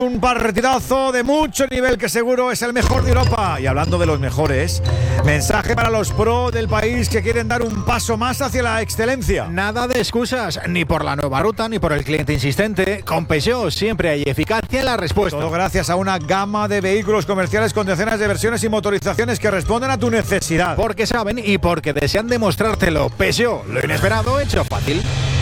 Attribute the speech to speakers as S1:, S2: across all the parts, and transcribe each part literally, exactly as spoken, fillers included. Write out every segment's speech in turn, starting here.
S1: Un partidazo de mucho nivel que seguro es el mejor de Europa. Y hablando de los mejores, mensaje para los pro del país que quieren dar un paso más hacia la excelencia.
S2: Nada de excusas, ni por la nueva ruta ni por el cliente insistente. Con Peugeot siempre hay eficacia en la respuesta.
S1: Todo gracias a una gama de vehículos comerciales con decenas de versiones y motorizaciones que responden a tu necesidad.
S2: Porque saben y porque desean demostrártelo. Peugeot, lo inesperado hecho fácil.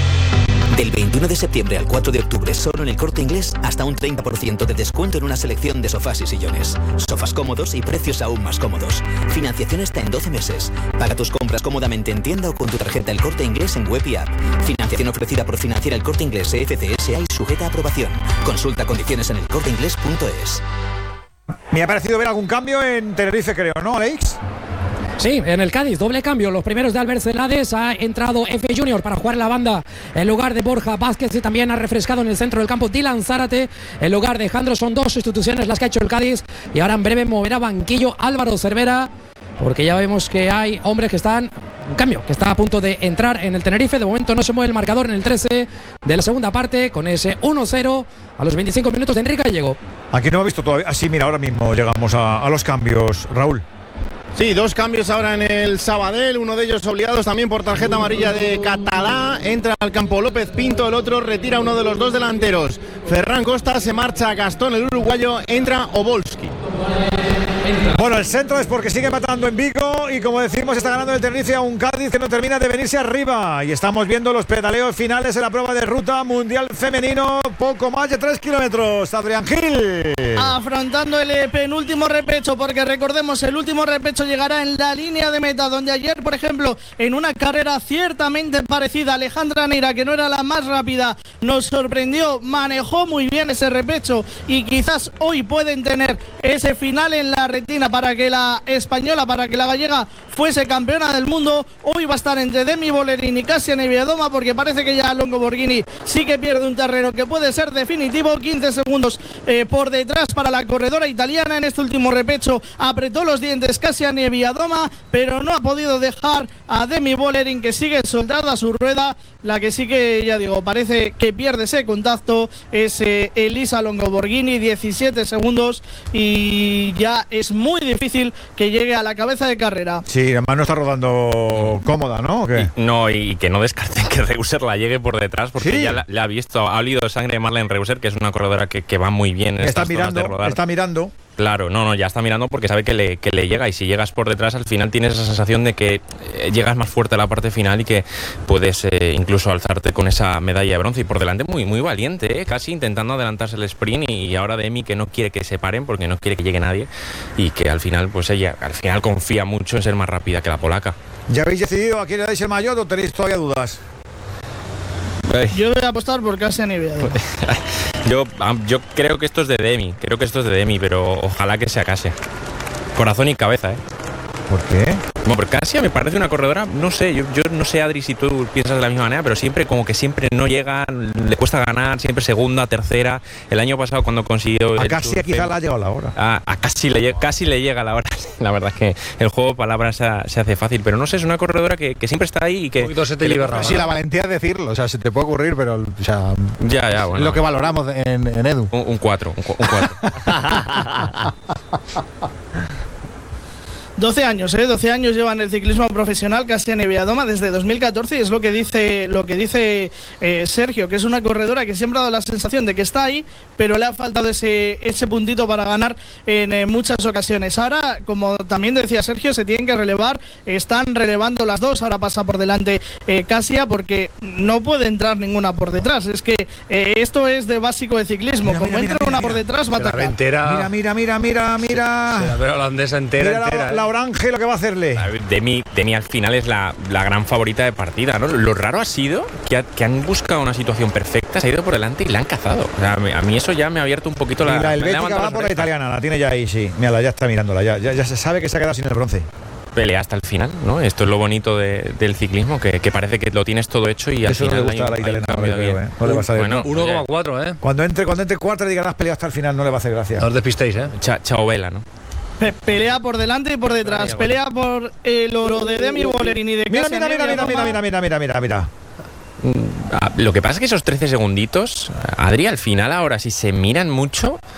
S3: Del veintiuno de septiembre al cuatro de octubre, solo en El Corte Inglés, hasta un treinta por ciento de descuento en una selección de sofás y sillones. Sofás cómodos y precios aún más cómodos. Financiación está en doce meses. Paga tus compras cómodamente en tienda o con tu tarjeta El Corte Inglés en web y app. Financiación ofrecida por Financiera El Corte Inglés C F C S A y sujeta a aprobación. Consulta condiciones en el corte inglés punto es.
S1: Me ha parecido ver algún cambio en Tenerife, creo, ¿no, Alex?
S4: Sí, en el Cádiz, doble cambio. Los primeros de Albert Celades. Ha entrado F Junior para jugar en la banda en lugar de Borja Vázquez, y también ha refrescado en el centro del campo Dylan Zárate en lugar de Jandro. Son dos sustituciones las que ha hecho el Cádiz, y ahora en breve moverá banquillo Álvaro Cervera, porque ya vemos que hay hombres que están, un cambio, que está a punto de entrar en el Tenerife. De momento no se mueve el marcador en el trece de la segunda parte, con ese uno cero a los veinticinco minutos de Enrique Gallego.
S1: Aquí no he visto todavía. Así, mira, ahora mismo llegamos a, a los cambios, Raúl.
S5: Sí, dos cambios ahora en el Sabadell, uno de ellos obligados también por tarjeta amarilla de Catalá. Entra al campo López Pinto, el otro retira uno de los dos delanteros. Ferran Costa, se marcha Gastón, el uruguayo, entra Obolski.
S1: Bueno, el centro es porque sigue matando en Vigo y, como decimos, está ganando el Tenerife a un Cádiz que no termina de venirse arriba. Y estamos viendo los pedaleos finales en la prueba de ruta mundial femenino. Poco más de tres kilómetros. Adrián Gil.
S6: Afrontando el penúltimo repecho, porque recordemos, el último repecho llegará en la línea de meta, donde ayer, por ejemplo, en una carrera ciertamente parecida, Alejandra Neira, que no era la más rápida, nos sorprendió, manejó muy bien ese repecho, y quizás hoy pueden tener ese final en la retina para que la española, para que la gallega fuese campeona del mundo. Hoy va a estar entre Demi Bollerin y Kasia Niewiadoma, porque parece que ya Longo Borghini sí que pierde un terreno que puede ser definitivo. quince segundos eh, por detrás para la corredora italiana. En este último repecho apretó los dientes Kasia Niewiadoma, pero no ha podido dejar a Demi Bollerin, que sigue soldada a su rueda. La que sí que, ya digo, parece que pierde ese contacto es eh, Elisa Longo Borghini, diecisiete segundos, y ya es muy difícil que llegue a la cabeza de carrera.
S1: Sí, además no está rodando cómoda, ¿no? ¿O qué?
S7: Y, no, y que no descarten que Reuser la llegue por detrás, porque
S1: ¿Sí?
S7: ya la, la ha visto, ha olido sangre de Marlene Reuser, que es una corredora que, que va muy bien en
S1: Está
S7: estas zonas
S1: mirando,
S7: de rodar.
S1: está mirando.
S7: Claro, no, no, ya está mirando porque sabe que le, que le llega, y si llegas por detrás al final tienes esa sensación de que eh, llegas más fuerte a la parte final y que puedes eh, incluso alzarte con esa medalla de bronce. Y por delante muy muy valiente, eh, casi intentando adelantarse el sprint, y ahora Demi, que no quiere que se paren porque no quiere que llegue nadie, y que al final pues ella al final confía mucho en ser más rápida que la polaca.
S1: ¿Ya habéis decidido a quién le dais el maillot o tenéis todavía dudas?
S6: Yo voy a apostar por Kasia Niewiadoma.
S7: yo, yo creo que esto es de Demi, creo que esto es de Demi, pero ojalá que sea Kasia. Corazón y cabeza, ¿eh?
S1: ¿Por qué?
S7: Bueno, porque Kasia me parece una corredora, no sé, yo, yo no sé, Adri, si tú piensas de la misma manera, pero siempre como que siempre no llega, le cuesta ganar, siempre segunda, tercera. El año pasado cuando consiguió...
S1: A Kasia quizá le ha llegado la hora.
S7: A, a casi, le, casi le llega la hora. La verdad es que el juego de palabras se, se hace fácil, pero no sé, es una corredora que, que siempre está ahí y que...
S2: Un poquito se te libera. Sí, la valentía de decirlo, o sea, se te puede ocurrir, pero o sea,
S7: ya, ya, bueno.
S2: Lo que valoramos en, en Edu.
S7: Un cuatro, un cuatro.
S6: doce años, ¿eh? doce años lleva en el ciclismo profesional Kasia Niewiadoma desde dos mil catorce, y es lo que dice lo que dice eh, Sergio, que es una corredora que siempre ha dado la sensación de que está ahí, pero le ha faltado ese, ese puntito para ganar en eh, muchas ocasiones. Ahora, como también decía Sergio, se tienen que relevar, están relevando las dos. Ahora pasa por delante eh, Kasia, porque no puede entrar ninguna por detrás. Es que eh, esto es de básico de ciclismo,
S1: mira,
S6: como
S1: mira,
S6: entra
S1: mira,
S6: una
S1: mira,
S6: por detrás va a atacar.
S2: Entera.
S1: Mira, mira, mira, mira, mira.
S2: La vera holandesa entera,
S1: mira
S2: entera.
S1: La, la Orange lo que va a hacerle.
S7: Demi, Demi al final es la, la gran favorita de partida, ¿no? Lo raro ha sido que, ha, que han buscado una situación perfecta, se ha ido por delante y la han cazado. O sea, a mí eso ya me ha abierto un poquito la...
S1: Y la helvética va
S7: las
S1: por la
S7: orejas.
S1: italiana, la tiene ya ahí, sí. Mírala, ya está mirándola, ya, ya, ya se sabe que se ha quedado sin el bronce.
S7: Pelea hasta el final, ¿no? Esto es lo bonito de, del ciclismo, que, que parece que lo tienes todo hecho y al
S1: Eso
S7: final
S1: no le gusta
S7: hay,
S1: a la
S7: hay
S1: italiana,
S7: un cambio
S1: creo,
S7: bien.
S1: ¿eh? No le vas a ver.
S7: Bueno,
S2: uno coma cuatro, ¿eh?
S1: Cuando entre, cuando entre cuarta y digan has peleado hasta el final, no le va a hacer gracia.
S2: No os despistéis, ¿eh?
S7: Cha, chao vela, ¿no?
S6: Pe pelea por delante y por detrás.
S7: Vaya,
S6: pelea por el oro de Demi Bollerin y de
S1: Mira,
S6: Kasia
S1: mira, mira, mira,
S6: Niewiadoma.
S1: mira, mira, mira, mira, mira.
S7: Lo que pasa es que esos trece segunditos, Adri, al final ahora si se miran mucho,